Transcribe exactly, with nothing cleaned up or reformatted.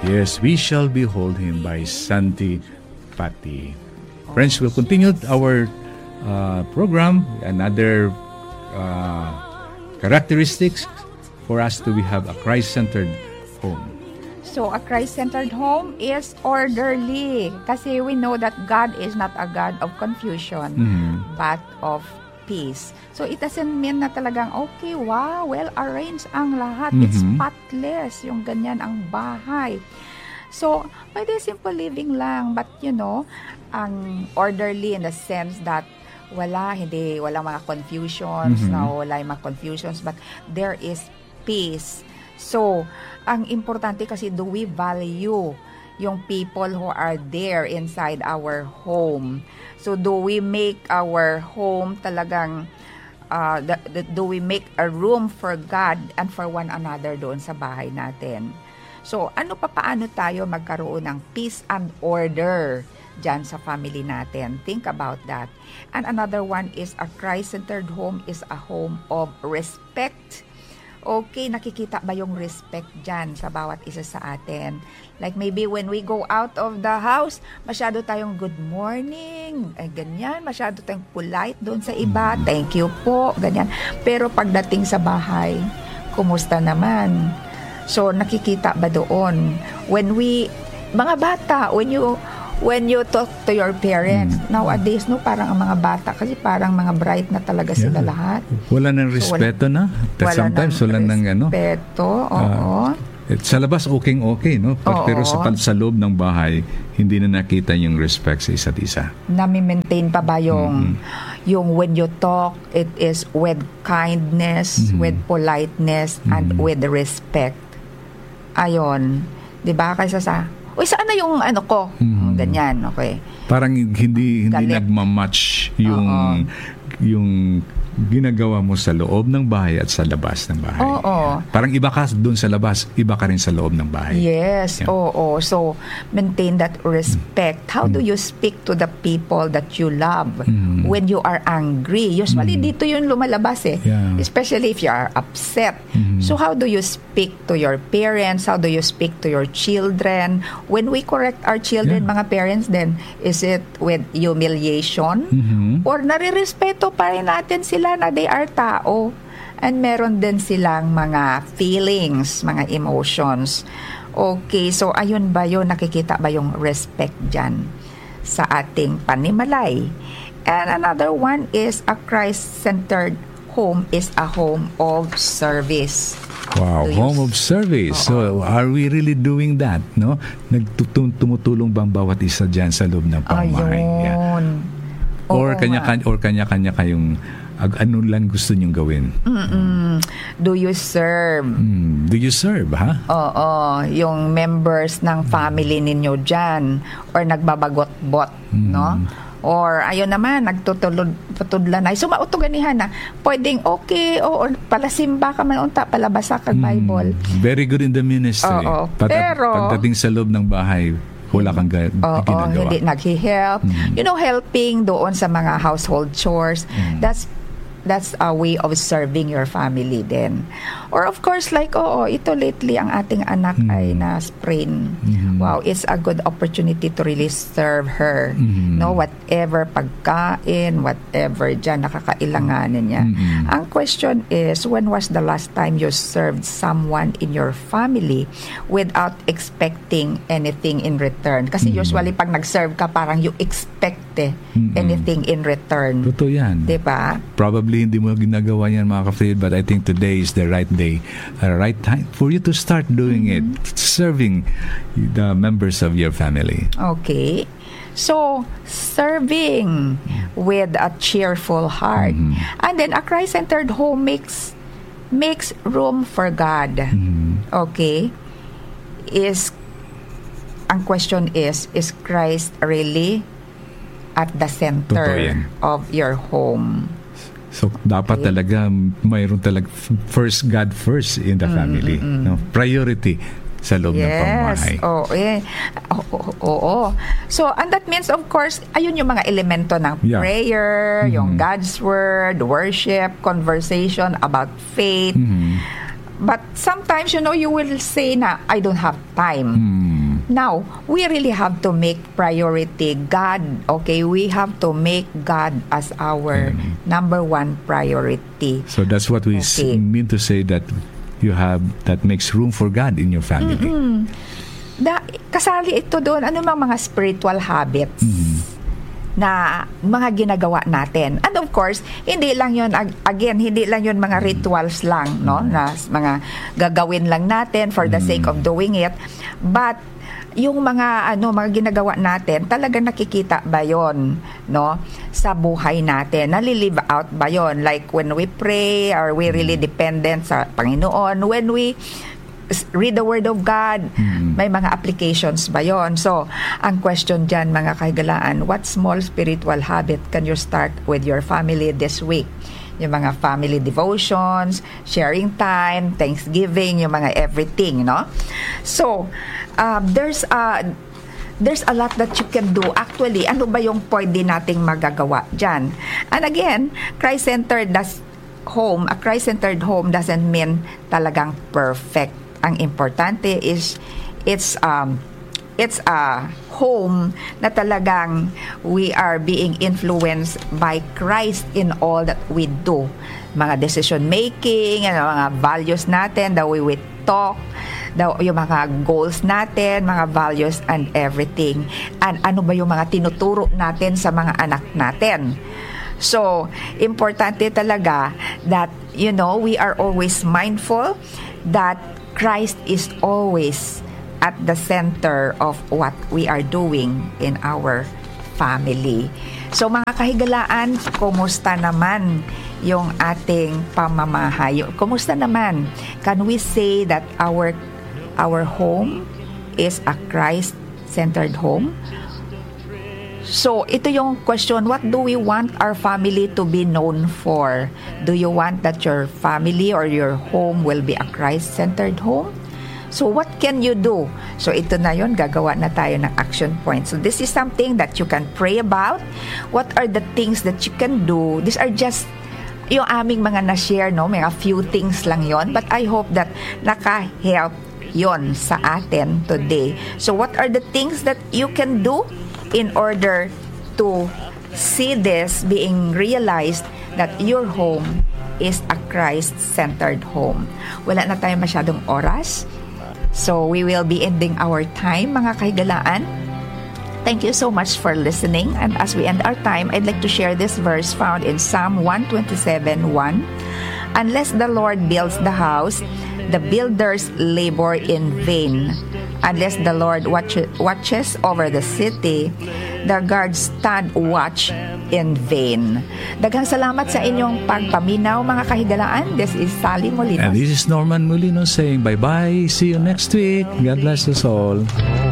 Yes, we shall behold Him by Santi Pati. Friends, we'll continue our uh, program. Another uh, characteristics for us to have a Christ-centered home. So, a Christ-centered home is orderly. Kasi we know that God is not a God of confusion, mm-hmm. but of peace. So, it doesn't mean na talagang, okay, wow, well-arranged ang lahat. Mm-hmm. It's spotless. Yung ganyan ang bahay. So, pwede simple living lang. But, you know, ang orderly in the sense that wala, hindi, wala mga confusions, mm-hmm. no, wala yung mga confusions, but there is peace. So, ang importante kasi, do we value yung people who are there inside our home? So, do we make our home talagang, uh, the, the, do we make a room for God and for one another doon sa bahay natin? So, ano pa paano tayo magkaroon ng peace and order dyan sa family natin? Think about that. And another one is a Christ-centered home is a home of respect. Okay, nakikita ba yung respect dyan sa bawat isa sa atin? Like maybe when we go out of the house, masyado tayong good morning, eh, ganyan, masyado tayong polite doon sa iba, thank you po, ganyan. Pero pagdating sa bahay, kumusta naman? So, nakikita ba doon? When we, mga bata, when you, when you talk to your parents, mm. nowadays, no, parang ang mga bata, kasi parang mga bright na talaga sila yeah. lahat. Wala nang respeto so, wala, na. Wala sometimes, wala nang ano. Respeto, oo. Uh, sa labas, okay-okay, no? Pero, pero sa, sa loob ng bahay, hindi na nakita yung respect sa isa't isa. Nami-maintain pa ba yung, mm-hmm. yung when you talk, it is with kindness, mm-hmm. with politeness, mm-hmm. and with respect. Ayon. Diba? Kaysa sa, uy, saan na yung ano ko? Mm-hmm. Ganyan, okay. Parang hindi hindi nagmamatch yung Oo. yung ginagawa mo sa loob ng bahay at sa labas ng bahay. Oo. Parang iba ka doon sa labas, iba ka rin sa loob ng bahay. Yes, yeah. oo. So, maintain that respect. How mm. do you speak to the people that you love mm. when you are angry? Usually, mm. dito yun lumalabas eh. Yeah. Especially if you are upset. Mm. So, how do you speak to your parents? How do you speak to your children? When we correct our children, yeah. mga parents then, is it with humiliation? Mm-hmm. Or narirespeto pa rin natin sila na they are tao and meron din silang mga feelings, mga emotions. Okay, so ayun ba yun, nakikita ba yung respect dyan sa ating panimalay? And another one is a Christ-centered home is a home of service. Wow, home of service. Uh-oh. So, are we really doing that, no? Nagtumutulong bang bawat isa dyan sa loob ng pamamahay? Ayun. Yeah. Or Oo, kanya-kanya or kanya-kanya kayong ano lang gusto niyong gawin? Mm-mm. Do you serve? Mm, do you serve, ha? Oo, yung members ng family ninyo dyan or nagbabagot-bot, mm. no? Or ayun naman, nagtutulod-tutudlan ay sumautuganihan na. Pwedeng okay, o palasimba ka man unta, palabasa kag Bible. Mm, very good in the ministry. Oo, Pat- pero pagdating sa loob ng bahay, wala kang ga- Oo, ginagawa. hindi naghi-help. Mm. You know, helping doon sa mga household chores. Mm. That's that's a way of serving your family then. Or of course, like, oo, ito lately, ang ating anak mm. ay na-sprain. Mm-hmm. Wow, it's a good opportunity to really serve her. Mm-hmm. No, whatever pagkain, whatever dyan, nakakailanganin niya. Mm-hmm. Ang question is, when was the last time you served someone in your family without expecting anything in return? Kasi mm-hmm. usually, pag nag-serve ka, parang you expect eh, mm-hmm. anything in return. Totoo yan. Diba? Probably hindi mo ginagawa yan, mga kapatid, but I think today is the right day, the right time for you to start doing mm-hmm. it, serving the members of your family. Okay. So, serving with a cheerful heart. Mm-hmm. And then, a Christ-centered home makes makes room for God. Mm-hmm. Okay? Is, ang question is, is Christ really at the center of your home? So, dapat okay. talaga, mayroon talaga first God first in the mm, family. Mm, mm. No? Priority sa loob yes. ng pamamahay. Oh, eh. Oo. Oh, oh, oh. So, and that means, of course, ayun yung mga elemento ng yeah. prayer, mm-hmm. yung God's word, worship, conversation about faith. Mm-hmm. But sometimes, you know, you will say na, I don't have time. Mm. Now, we really have to make priority God. Okay, we have to make God as our Mm. number one priority. So that's what we s- Okay. mean to say, that you have, that makes room for God in your family. Da, kasali ito doon, ano mga mga spiritual habits na mga ginagawa natin. And of course, hindi lang yun, ag- again, hindi lang yun mga rituals lang, no? Na s- mga gagawin lang natin for the sake of doing it. But, yung mga ano mga ginagawa natin, talagang nakikita ba yon, no, sa buhay natin? Nalilive out ba yon? Like when we pray, are we really dependent sa Panginoon? When we s- read the Word of God, may mga applications ba yon? So, ang question dyan, mga kahigalaan, what small spiritual habit can you start with your family this week? Yung mga family devotions, sharing time, Thanksgiving, yung mga everything, no? So, uh, there's a there's a lot that you can do. Actually, ano ba yung pwede nating magagawa dyan? And again, Christ-centered das home, a Christ-centered home doesn't mean talagang perfect. Ang importante is it's um it's a home na talagang we are being influenced by Christ in all that we do. Mga decision making, ano, mga values natin, the way we talk, the, yung mga goals natin, mga values and everything. And ano ba yung mga tinuturo natin sa mga anak natin. So, importante talaga that, you know, we are always mindful that Christ is always at the center of what we are doing in our family. So mga kahigalaan, kumusta naman yung ating pamamahay? Kumusta naman? Can we say that our our home is a Christ-centered home? So ito yung question, what do we want our family to be known for? Do you want that your family or your home will be a Christ-centered home? So what can you do? So ito na yon, gagawa na tayo ng action points. So this is something that you can pray about. What are the things that you can do? These are just yung aming mga na-share, no? Mga few things lang yon. But I hope that naka-help yon sa atin today. So what are the things that you can do in order to see this being realized that your home is a Christ-centered home? Wala na tayong masyadong oras. So, we will be ending our time, mga kahigalaan. Thank you so much for listening. And as we end our time, I'd like to share this verse found in Psalm one twenty-seven one. Unless the Lord builds the house, the builders labor in vain. Unless the Lord watch, watches over the city, the guards stand watch in vain. Daghang salamat sa inyong pagpaminaw, mga kahigalaan. This is Sally Molinos. And this is Norman Molinos saying bye-bye. See you next week. God bless us all.